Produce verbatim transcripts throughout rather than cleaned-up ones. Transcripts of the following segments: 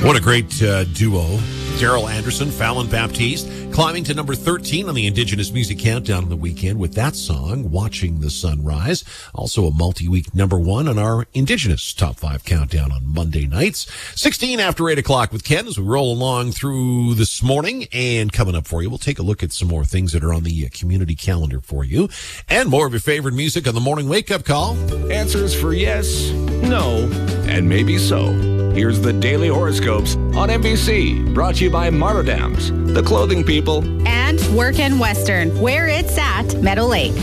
What a great uh, duo. Daryl Anderson, Fallon Baptiste, climbing to number thirteen on the Indigenous Music Countdown of the weekend with that song, Watching the Sunrise. Also a multi-week number one on our Indigenous Top five Countdown on Monday nights. sixteen after eight o'clock with Ken as we roll along through this morning. And coming up for you, we'll take a look at some more things that are on the community calendar for you. And more of your favorite music on the morning wake-up call. Answers for yes, no, and maybe so. Here's the Daily Horoscopes on N B C, brought to you by Martadams, the clothing people. And Work in Western, where it's at Meadow Lake.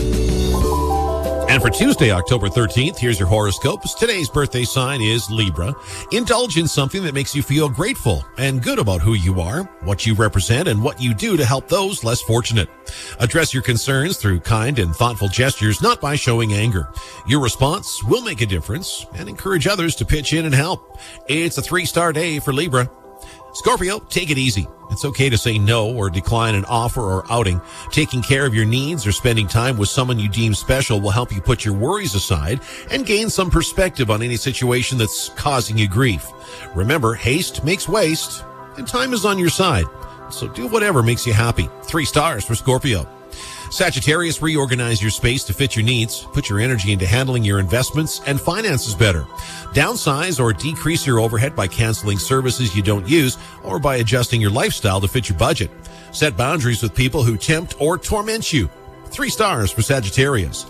And for Tuesday, October thirteenth, here's your horoscopes. Today's birthday sign is Libra. Indulge in something that makes you feel grateful and good about who you are, what you represent, and what you do to help those less fortunate. Address your concerns through kind and thoughtful gestures, not by showing anger. Your response will make a difference and encourage others to pitch in and help. It's a three-star day for Libra. Scorpio, take it easy. It's okay to say no or decline an offer or outing. Taking care of your needs or spending time with someone you deem special will help you put your worries aside and gain some perspective on any situation that's causing you grief. Remember, haste makes waste, and time is on your side. So do whatever makes you happy. Three stars for Scorpio. Sagittarius, reorganize your space to fit your needs. Put your energy into handling your investments and finances better. Downsize or decrease your overhead by canceling services you don't use or by adjusting your lifestyle to fit your budget. Set boundaries with people who tempt or torment you. Three stars for Sagittarius.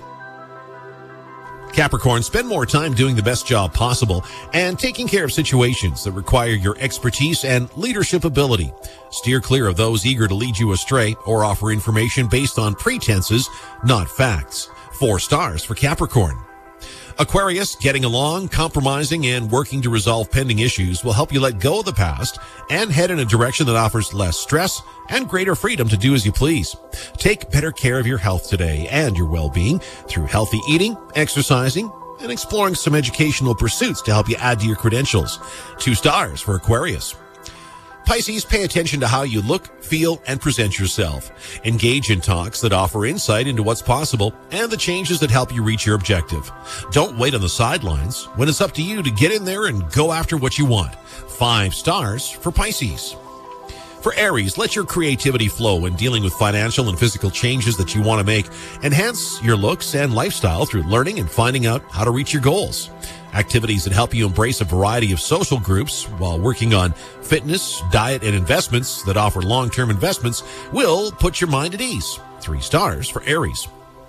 Capricorn, spend more time doing the best job possible and taking care of situations that require your expertise and leadership ability. Steer clear of those eager to lead you astray or offer information based on pretenses, not facts. Four stars for Capricorn. Aquarius, getting along, compromising, and working to resolve pending issues will help you let go of the past and head in a direction that offers less stress and greater freedom to do as you please. Take better care of your health today and your well-being through healthy eating, exercising, and exploring some educational pursuits to help you add to your credentials. Two stars for Aquarius. Pisces, pay attention to how you look, feel, and present yourself. Engage in talks that offer insight into what's possible and the changes that help you reach your objective. Don't wait on the sidelines when it's up to you to get in there and go after what you want. Five stars for Pisces. For Aries, let your creativity flow when dealing with financial and physical changes that you want to make. Enhance your looks and lifestyle through learning and finding out how to reach your goals. Activities that help you embrace a variety of social groups while working on fitness, diet, and investments that offer long-term investments will put your mind at ease. Three stars for Aries.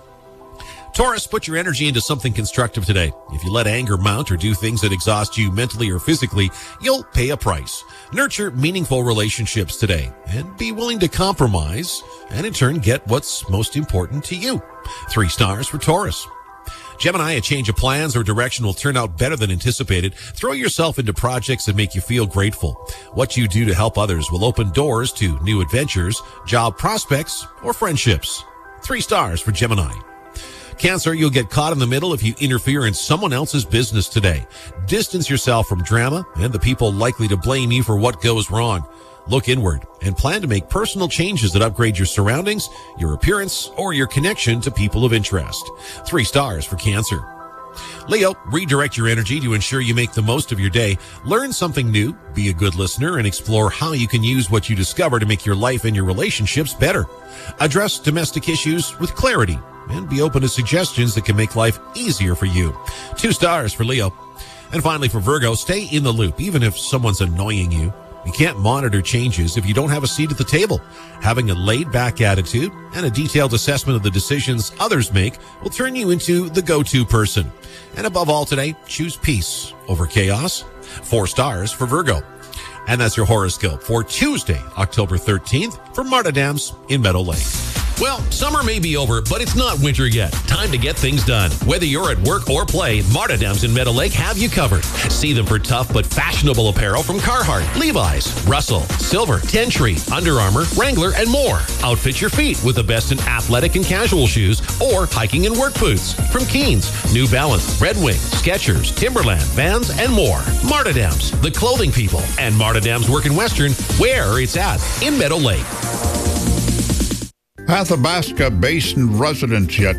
Taurus, put your energy into something constructive today. If you let anger mount or do things that exhaust you mentally or physically, you'll pay a price. Nurture meaningful relationships today and be willing to compromise and in turn get what's most important to you. Three stars for Taurus. Gemini, a change of plans or direction will turn out better than anticipated. Throw yourself into projects that make you feel grateful. What you do to help others will open doors to new adventures, job prospects, or friendships. Three stars for Gemini. Cancer, you'll get caught in the middle if you interfere in someone else's business today. Distance yourself from drama and the people likely to blame you for what goes wrong. Look inward and plan to make personal changes that upgrade your surroundings, your appearance, or your connection to people of interest. Three stars for Cancer. Leo, redirect your energy to ensure you make the most of your day. Learn something new, be a good listener, and explore how you can use what you discover to make your life and your relationships better. Address domestic issues with clarity and be open to suggestions that can make life easier for you. Two stars for Leo. And finally for Virgo, stay in the loop, even if someone's annoying you. You can't monitor changes if you don't have a seat at the table. Having a laid-back attitude and a detailed assessment of the decisions others make will turn you into the go-to person. And above all today, choose peace over chaos. Four stars for Virgo. And that's your horoscope for Tuesday, October thirteenth for Martadams in Meadow Lake. Well, summer may be over, but it's not winter yet. Time to get things done. Whether you're at work or play, Martadams in Meadow Lake have you covered. See them for tough but fashionable apparel from Carhartt, Levi's, Russell, Silver, Ten Tree, Under Armour, Wrangler, and more. Outfit your feet with the best in athletic and casual shoes or hiking and work boots from Keens, New Balance, Red Wing, Skechers, Timberland, Vans, and more. Martadams, the clothing people, and Martadams Work in Western, where it's at in Meadow Lake. Athabasca Basin residents yet